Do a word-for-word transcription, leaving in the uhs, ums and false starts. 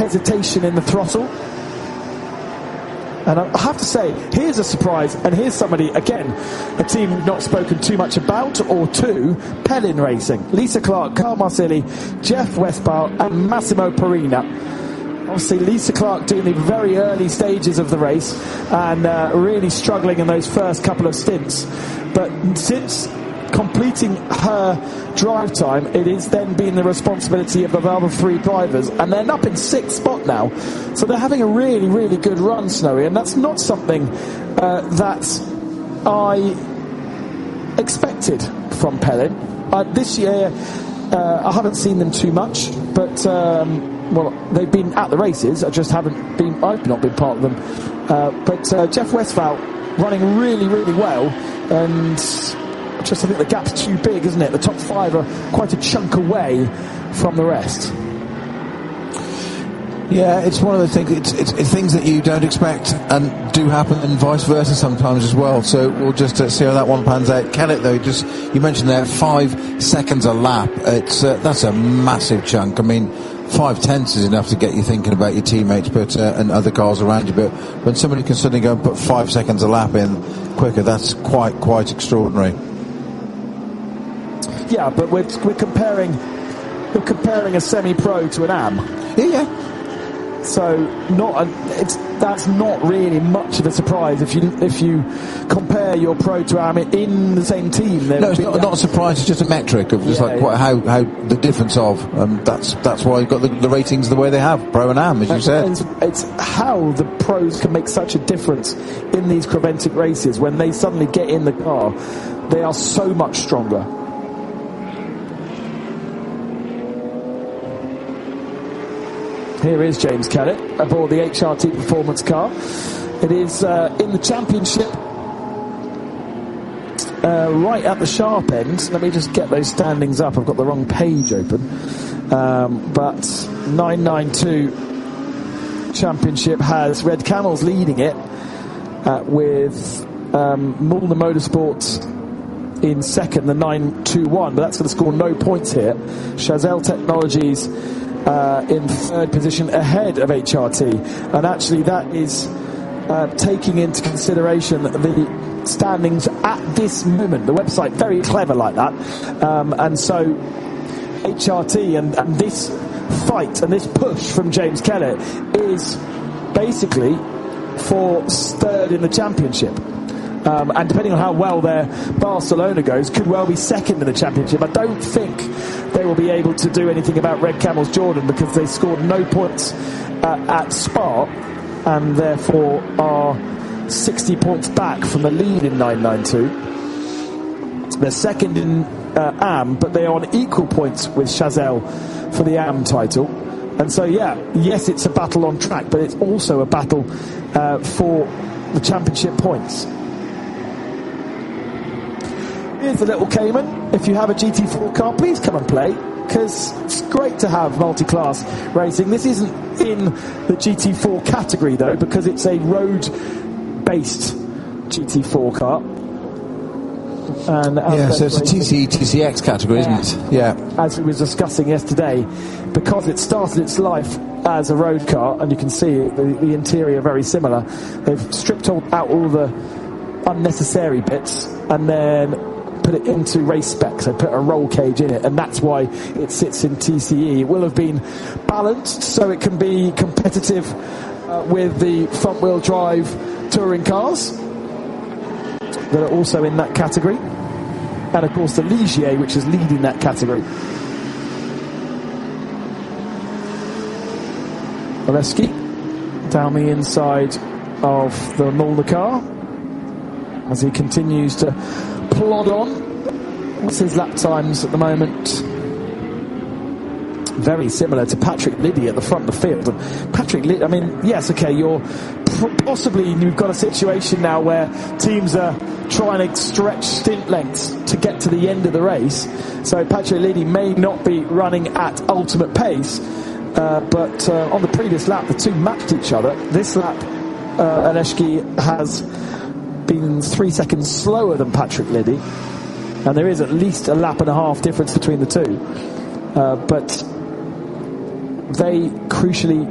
hesitation in the throttle. And I have to say, here's a surprise, and here's somebody, again, a team we've not spoken too much about, or two, Pellin Racing. Lisa Clark, Carl Marsili, Jeff Westphal, and Massimo Perina. Obviously, Lisa Clark doing the very early stages of the race, and uh, really struggling in those first couple of stints. But since completing her drive time, it is then been the responsibility of the other three drivers, and they're up in sixth spot now, so they're having a really really good run, Snowy, and that's not something uh, that I expected from Pellin. Uh, this year uh, I haven't seen them too much, but um, well, they've been at the races, I just haven't been I've not been part of them, uh, but uh, Jeff Westphal running really really well, and just I think the gap's too big, isn't it? The top five are quite a chunk away from the rest. Yeah, it's one of the things. It's, it's, it's things that you don't expect and do happen, and vice versa sometimes as well. So we'll just uh, see how that one pans out. Kellett, though, just you mentioned there five seconds a lap. It's uh, that's a massive chunk. I mean, five tenths is enough to get you thinking about your teammates, but uh, and other cars around you. But when somebody can suddenly go and put five seconds a lap in quicker, that's quite quite extraordinary. Yeah, but we're we're comparing we're comparing a semi-pro to an A M. Yeah, yeah. So not a, it's that's not really much of a surprise if you if you compare your pro to A M in the same team. No, it's not, not a surprise. It's just a metric of just yeah, like yeah. what, how how the difference of. Um, that's that's why you've got the, the ratings the way they have, pro and A M, as you said. It's, it's how the pros can make such a difference in these Creventic races when they suddenly get in the car. They are so much stronger. Here is James Kellett aboard the H R T Performance car. It is uh, in the championship, uh, right at the sharp end. Let me just get those standings up. I've got the wrong page open. Um, but nine ninety-two championship has Red Camels leading it uh, with um, Mulner Motorsports in second, the nine two one. But that's going to score no points here. Chazelle Technologies Uh, in third position ahead of H R T, and actually that is uh, taking into consideration the standings at this moment. The website very clever like that, um, and so H R T and, and this fight and this push from James Kellett is basically for third in the championship. Um, and depending on how well their Barcelona goes, could well be second in the championship. I don't think they will be able to do anything about Red Camels Jordan because they scored no points uh, at Spa and therefore are sixty points back from the lead in nine ninety-two. They're second in uh, A M, but they are on equal points with Chazelle for the A M title. And so, yeah, yes, it's a battle on track, but it's also a battle uh, for the championship points. Here's the little Cayman. If you have a G T four car, please come and play, because it's great to have multi-class racing. This isn't in the G T four category, though, because it's a road-based G T four car. And yeah, so it's a T C E, T C X category, yeah. isn't it? Yeah. As we were discussing yesterday, because it started its life as a road car, and you can see the, the interior very similar, they've stripped all, out all the unnecessary bits and then put it into race specs. They put a roll cage in it, and that's why it sits in T C E. It will have been balanced so it can be competitive uh, with the front-wheel drive touring cars that are also in that category, and of course the Ligier, which is leading that category. Oleski down the inside of the Mulder car as he continues to plod on. What's his lap times at the moment? Very similar to Patrick Liddy at the front of the field. And Patrick Liddy, I mean, yes, okay, you're possibly, you've got a situation now where teams are trying to stretch stint lengths to get to the end of the race. So Patrick Liddy may not be running at ultimate pace, uh, but uh, on the previous lap, the two matched each other. This lap, uh, Oleski has been three seconds slower than Patrick Liddy, and there is at least a lap and a half difference between the two, uh, but they crucially